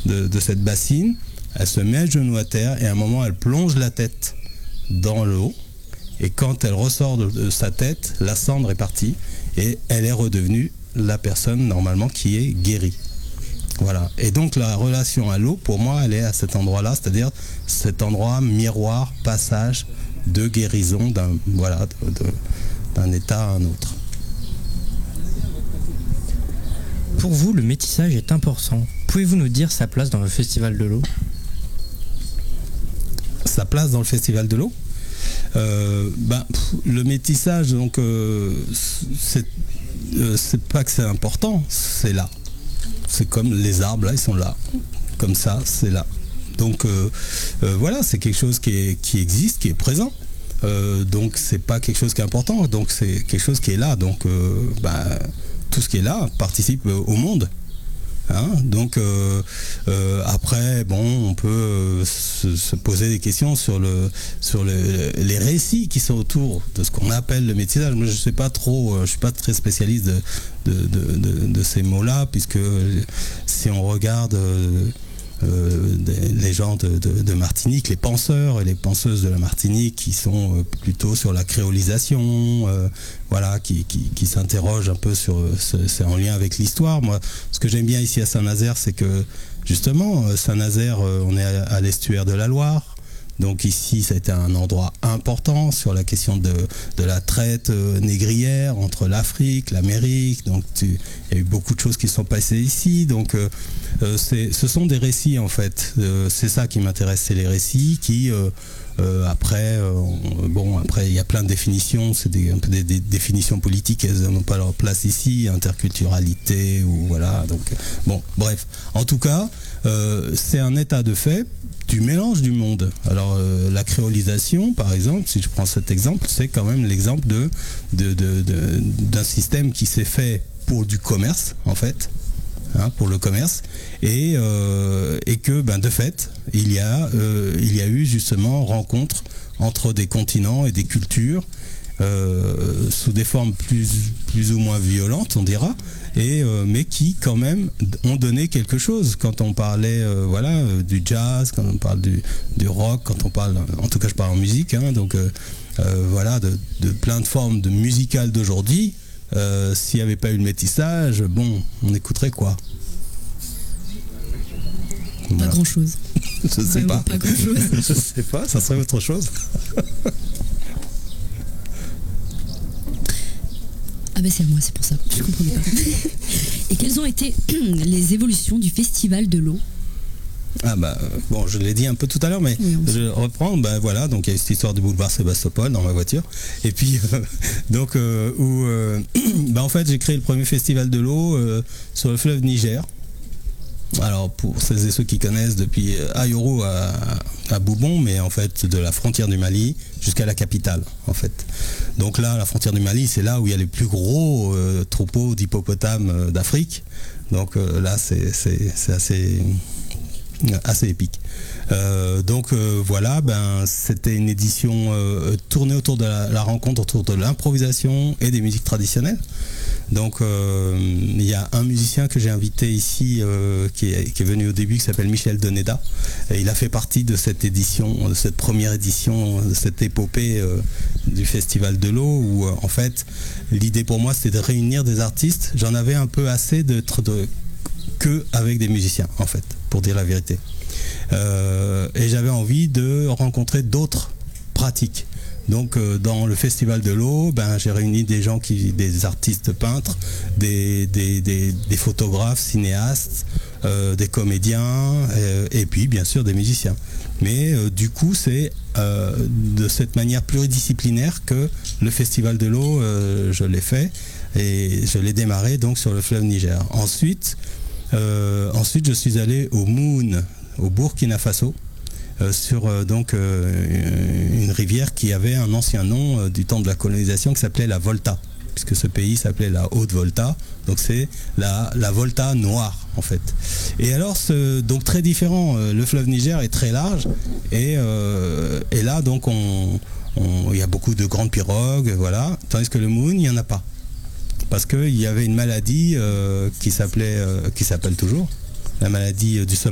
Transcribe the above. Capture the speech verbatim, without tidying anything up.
de, de cette bassine, elle se met à genoux à terre et à un moment elle plonge la tête dans l'eau et quand elle ressort de, de sa tête, la cendre est partie et elle est redevenue la personne normalement qui est guérie. Voilà. Et donc la relation à l'eau, pour moi, elle est à cet endroit-là, c'est-à-dire cet endroit miroir, passage de guérison d'un voilà, de, de, d'un état à un autre. Pour vous, le métissage est important. Pouvez-vous nous dire sa place dans le Festival de l'eau ? Sa place dans le Festival de l'eau euh, ben, pff, le métissage, donc, euh, c'est, euh, c'est pas que c'est important, c'est là. C'est comme les arbres, là, ils sont là. Comme ça, c'est là. Donc, euh, euh, voilà, c'est quelque chose qui, est, qui existe, qui est présent. Euh, donc, c'est pas quelque chose qui est important. Donc, c'est quelque chose qui est là. Donc, euh, ben, tout ce qui est là participe au monde. Hein, donc euh, euh, après bon on peut euh, se, se poser des questions sur le sur le, les récits qui sont autour de ce qu'on appelle le métissage. Moi je sais pas trop, je suis pas très spécialiste de, de, de, de, de ces mots-là, puisque si on regarde euh, euh, les gens de, de, de Martinique, les penseurs et les penseuses de la Martinique qui sont euh, plutôt sur la créolisation, euh, voilà, qui, qui, qui s'interrogent un peu sur, c'est en lien avec l'histoire. Moi, ce que j'aime bien ici à Saint-Nazaire, c'est que justement, Saint-Nazaire, on est à, à l'estuaire de la Loire. Donc ici, ça a été un endroit important sur la question de, de la traite euh, négrière entre l'Afrique, l'Amérique. Donc tu, il y a eu beaucoup de choses qui sont passées ici. Donc euh, euh, c'est, ce sont des récits en fait. Euh, c'est ça qui m'intéresse, c'est les récits qui euh, euh, après, euh, bon après il y a plein de définitions. C'est des, un peu des, des définitions politiques, elles n'ont pas leur place ici, interculturalité ou voilà. Donc bon, bref. En tout cas, euh, c'est un état de fait du mélange du monde. Alors euh, la créolisation, par exemple, si je prends cet exemple, c'est quand même l'exemple de, de, de, de, d'un système qui s'est fait pour du commerce, en fait, hein, pour le commerce, et, euh, et que, ben, de fait, il y a, euh, il y a eu justement rencontre entre des continents et des cultures, euh, sous des formes plus, plus ou moins violentes, on dira, et euh, mais qui quand même ont donné quelque chose. Quand on parlait euh, voilà euh, du jazz, quand on parle du, du rock, quand on parle, en tout cas je parle en musique, hein, donc euh, euh, voilà de, de plein de formes de musicales d'aujourd'hui. Euh, s'il n'y avait pas eu le métissage, bon, on écouterait quoi? Pas voilà. Grand chose. Je sais Vraiment pas. pas grand chose. Je sais pas, ça serait autre chose. Ah ben c'est à moi, c'est pour ça, je comprenais pas. Et quelles ont été les évolutions du Festival de l'eau? Ah bah bon, je l'ai dit un peu tout à l'heure, mais oui, je reprends. Ben voilà, donc il y a cette histoire du boulevard Sébastopol dans ma voiture, et puis euh, donc euh, où euh, ben en fait j'ai créé le premier festival de l'eau euh, sur le fleuve Niger. Alors pour celles et ceux qui connaissent, depuis Ayoro à, à Boubon, mais en fait de la frontière du Mali jusqu'à la capitale en fait. Donc là, la frontière du Mali, c'est là où il y a les plus gros euh, troupeaux d'hippopotames euh, d'Afrique. Donc euh, là, c'est, c'est, c'est assez, assez épique. Euh, donc euh, voilà, ben, c'était une édition euh, tournée autour de la, la rencontre, autour de l'improvisation et des musiques traditionnelles. Donc euh, il y a un musicien que j'ai invité ici euh, qui, est, qui est venu au début, qui s'appelle Michel Doneda, et il a fait partie de cette édition, de cette première édition, de cette épopée euh, du Festival de l'eau, où euh, en fait l'idée pour moi c'était de réunir des artistes. J'en avais un peu assez d'être de, que avec des musiciens en fait, pour dire la vérité, euh, et j'avais envie de rencontrer d'autres pratiques. Donc euh, dans le Festival de l'eau, ben, j'ai réuni des gens, qui, des artistes peintres, des, des, des, des photographes, cinéastes, euh, des comédiens, euh, et puis bien sûr des musiciens. Mais euh, du coup c'est euh, de cette manière pluridisciplinaire que le Festival de l'eau, euh, je l'ai fait, et je l'ai démarré donc sur le fleuve Niger. Ensuite, euh, ensuite je suis allé au Moon, au Burkina Faso. Euh, sur euh, donc euh, une rivière qui avait un ancien nom euh, du temps de la colonisation qui s'appelait la Volta, puisque ce pays s'appelait la Haute-Volta, donc c'est la, la Volta noire en fait. Et alors ce, donc très différent, euh, le fleuve Niger est très large et, euh, et là donc on, on, il y a beaucoup de grandes pirogues, voilà, tandis que le Moon il n'y en a pas, parce qu'il y avait une maladie euh, qui s'appelait, euh, qui s'appelle toujours la maladie du sommeil